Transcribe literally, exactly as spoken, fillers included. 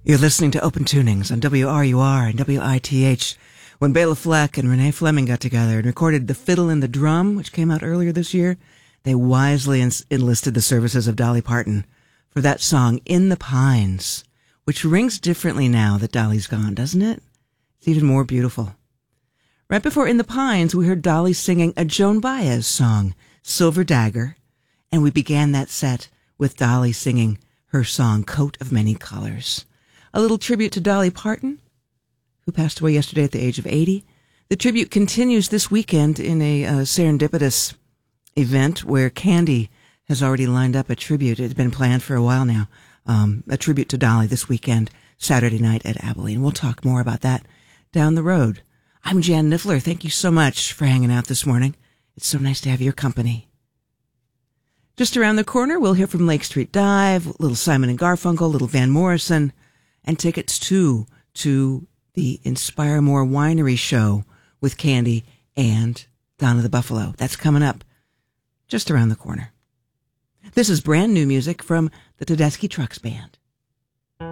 You're listening to Open Tunings on W R U R and W I T H. When Bela Fleck and Renee Fleming got together and recorded The Fiddle and the Drum, which came out earlier this year, they wisely en- enlisted the services of Dolly Parton for that song, In the Pines, which rings differently now that Dolly's gone, doesn't it? It's even more beautiful. Right before In the Pines, we heard Dolly singing a Joan Baez song, Silver Dagger, and we began that set with Dolly singing her song, Coat of Many Colors. A little tribute to Dolly Parton, who passed away yesterday at the age of eighty. The tribute continues this weekend in a uh, serendipitous event where Candy has already lined up a tribute. It's been planned for a while now. Um, a tribute to Dolly this weekend, Saturday night at Abilene. We'll talk more about that down the road. I'm Jan Niffler. Thank you so much for hanging out this morning. It's so nice to have your company. Just around the corner, we'll hear from Lake Street Dive, little Simon and Garfunkel, little Van Morrison, and tickets too to the Inspire More Winery show with Candy and Donna the Buffalo. That's coming up just around the corner. This is brand new music from the Tedeschi Trucks Band.